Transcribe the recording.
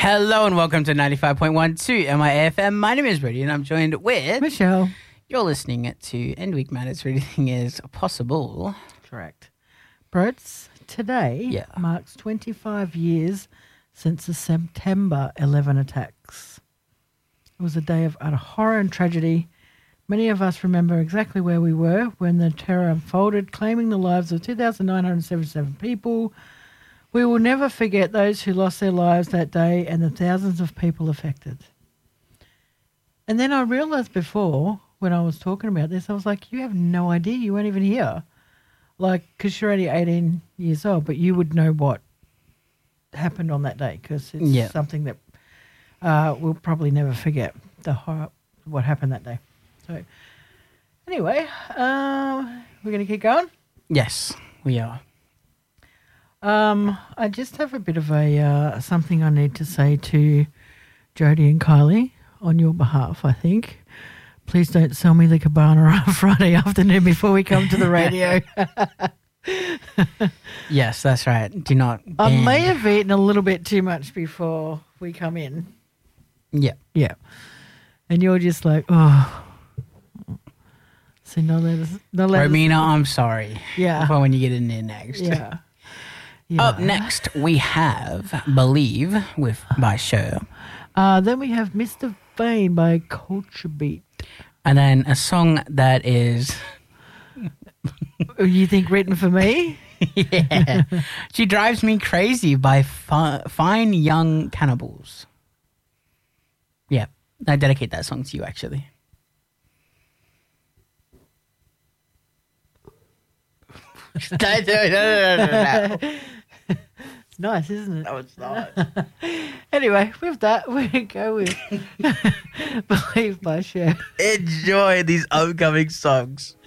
Hello and welcome to 95.12 MIFM. My name is Rudy and I'm joined with Michelle. You're listening to End Week Matters. Everything is possible. Correct. Brits, today marks 25 years since the September 11 attacks. It was a day of utter horror and tragedy. Many of us remember exactly where we were when the terror unfolded, claiming the lives of 2,977 people. We will never forget those who lost their lives that day and the thousands of people affected. And then I realised before, when I was talking about this, I was like, you have no idea. You weren't even here. Like, because you're only 18 years old, but you would know what happened on that day because it's something that we'll probably never forget, the horror, what happened that day. So, anyway, we're going to keep going? Yes, we are. I just have a bit of a something I need to say to Jodie and Kylie on your behalf, I think. Please don't sell me the cabana on a Friday afternoon before we come to the radio. Yes, that's right. Do not ban. I may have eaten a little bit too much before we come in. Yeah. Yeah. And you're just like, oh. So not let us... Romina, I'm sorry. Yeah. For when you get in there next. Yeah. Up next, we have Believe by Cher. Then we have Mr. Vane by Culture Beat. And then a song that is... You think written for me? Yeah. She Drives Me Crazy by Fine Young Cannibals. Yeah. I dedicate that song to you, actually. Don't do it. No. It's nice, isn't it? No, it's not. Anyway, with that, we go with Believe by Cher. Enjoy these upcoming songs.